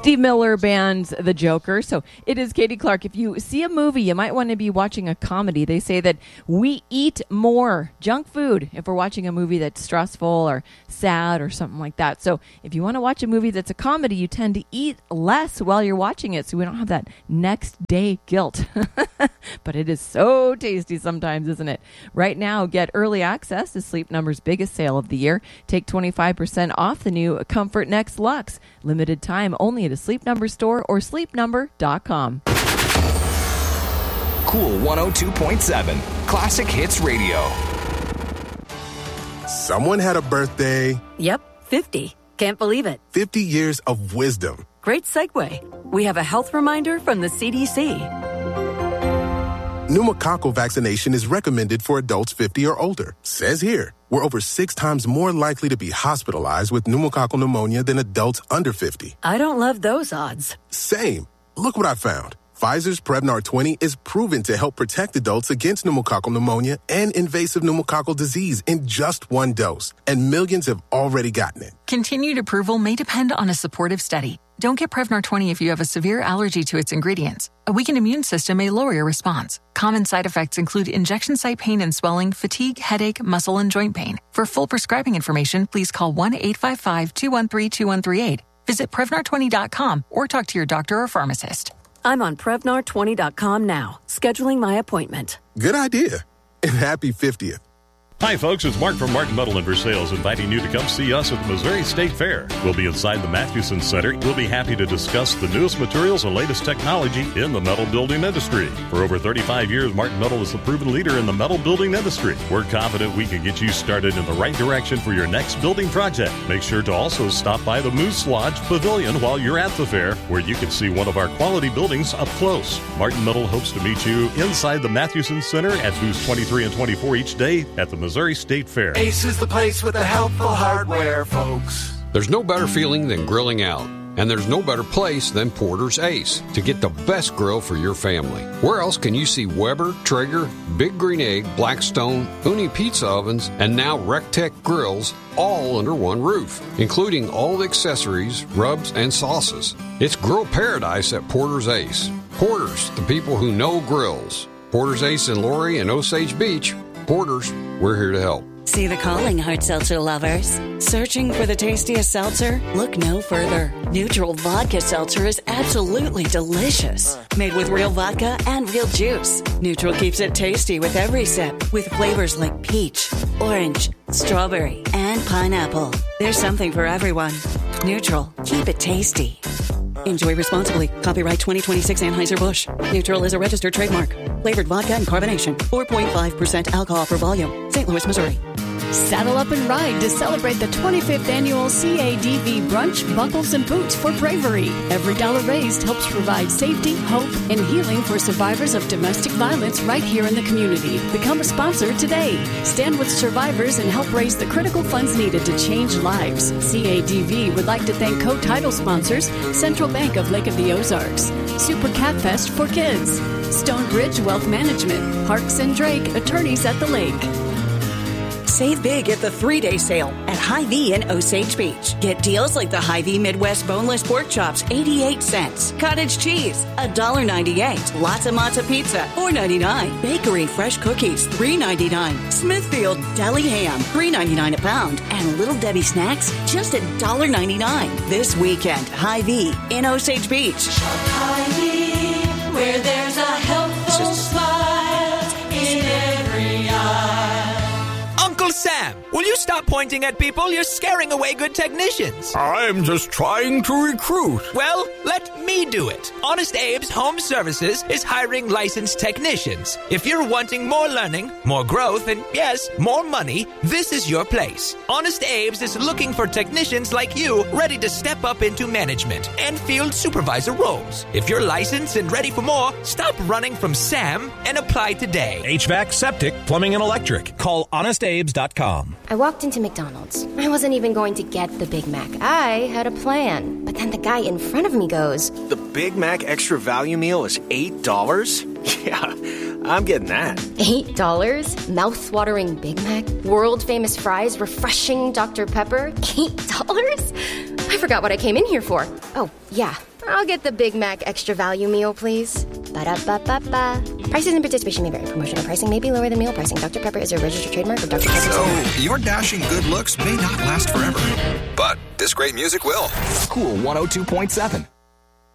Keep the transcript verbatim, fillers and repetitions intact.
Steve Miller Band's The Joker. So it is Katie Clark. If you see a movie, you might want to be watching a comedy. They say that we eat more junk food if we're watching a movie that's stressful or sad or something like that. So if you want to watch a movie that's a comedy, you tend to eat less while you're watching it so we don't have that next day guilt. But it is so tasty sometimes, isn't it? Right now, get early access to Sleep Number's biggest sale of the year. Take twenty-five percent off the new Comfort Next Luxe. Limited time only at a Sleep Number store or sleep number dot com. Cool one oh two point seven, Classic Hits Radio. Someone had a birthday. Yep, fifty. Can't believe it. fifty years of wisdom. Great segue. We have a health reminder from the C D C. Pneumococcal vaccination is recommended for adults fifty or older. Says here, we're over six times more likely to be hospitalized with pneumococcal pneumonia than adults under fifty. I don't love those odds. Same. Look what I found. Pfizer's Prevnar twenty is proven to help protect adults against pneumococcal pneumonia and invasive pneumococcal disease in just one dose. And millions have already gotten it. Continued approval may depend on a supportive study. Don't get Prevnar twenty if you have a severe allergy to its ingredients. A weakened immune system may lower your response. Common side effects include injection site pain and swelling, fatigue, headache, muscle, and joint pain. For full prescribing information, please call one eight five five, two one three, two one three eight. Visit Prevnar twenty dot com or talk to your doctor or pharmacist. I'm on Prevnar twenty dot com now, scheduling my appointment. Good idea. And happy fiftieth. Hi, folks. It's Mark from Martin Metal and Versailles inviting you to come see us at the Missouri State Fair. We'll be inside the Mathewson Center. We'll be happy to discuss the newest materials and latest technology in the metal building industry. For over thirty-five years, Martin Metal is the proven leader in the metal building industry. We're confident we can get you started in the right direction for your next building project. Make sure to also stop by the Moose Lodge Pavilion while you're at the fair, where you can see one of our quality buildings up close. Martin Metal hopes to meet you inside the Mathewson Center at booths twenty-three and twenty-four each day at the Missouri State Fair. Ace is the place with the helpful hardware, folks. There's no better feeling than grilling out. And there's no better place than Porter's Ace to get the best grill for your family. Where else can you see Weber, Traeger, Big Green Egg, Blackstone, Uni Pizza Ovens, and now Rectech Grills all under one roof, including all the accessories, rubs, and sauces? It's grill paradise at Porter's Ace. Porter's, the people who know grills. Porter's Ace in Laurie and Osage Beach. Porter's, we're here to help. See the calling, hard seltzer lovers. Searching for the tastiest seltzer? Look no further. Neutral Vodka Seltzer is absolutely delicious. Made with real vodka and real juice. Neutral keeps it tasty with every sip, with flavors like peach, orange, strawberry, and pineapple. There's something for everyone. Neutral, keep it tasty. Enjoy responsibly. Copyright twenty twenty-six Anheuser-Busch. Neutral is a registered trademark. Flavored vodka and carbonation. four point five percent alcohol per volume. Saint Louis, Missouri. Saddle up and ride to celebrate the twenty-fifth annual C A D V Brunch, Buckles, and Boots for Bravery. Every dollar raised helps provide safety, hope, and healing for survivors of domestic violence right here in the community. Become a sponsor today. Stand with survivors and help raise the critical funds needed to change lives. C A D V would like to thank co-title sponsors Central Bank of Lake of the Ozarks, Super Cat Fest for Kids, Stonebridge Wealth Management, Parks and Drake, attorneys at the lake. Save big at the three-day sale at Hy-Vee in Osage Beach. Get deals like the Hy-Vee Midwest Boneless Pork Chops, eighty-eight cents. Cottage cheese, one dollar ninety-eight. Lots of Matza Pizza, four ninety-nine. Bakery Fresh Cookies, three ninety-nine. Smithfield Deli Ham, three ninety-nine a pound. And Little Debbie Snacks, just one dollar ninety-nine. This weekend, Hy-Vee in Osage Beach. Shop Hy-Vee, where there's a helpful smile in every eye. Uncle Sam, will you stop pointing at people? You're scaring away good technicians. I'm just trying to recruit. Well, let me do it. Honest Abe's Home Services is hiring licensed technicians. If you're wanting more learning, more growth, and yes, more money, this is your place. Honest Abe's is looking for technicians like you ready to step up into management and field supervisor roles. If you're licensed and ready for more, stop running from Sam and apply today. H V A C, septic, plumbing, and electric. Call honest abes dot com. I walked into McDonald's. I wasn't even going to get the Big Mac. I had a plan. But then the guy in front of me goes, "The Big Mac Extra Value Meal is eight dollars? Yeah, I'm getting that." eight dollars? Mouth-watering Big Mac? World-famous fries? Refreshing Doctor Pepper? eight dollars? I forgot what I came in here for. Oh, yeah. I'll get the Big Mac Extra Value Meal, please. Ba-da-ba-ba-ba. Prices and participation may vary. Promotional pricing may be lower than meal pricing. Doctor Pepper is a registered trademark of Doctor Pepper. So, your dashing good looks may not last forever, but this great music will. Cool one oh two point seven.